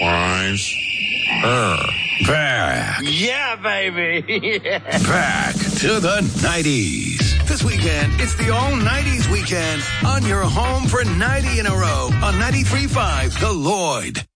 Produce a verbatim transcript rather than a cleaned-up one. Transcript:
Wise. Her. Back. Yeah, baby. Yeah. Back to the nineties. This weekend, it's the all nineties weekend on your home for ninety in a row on ninety-three point five The Lloyd.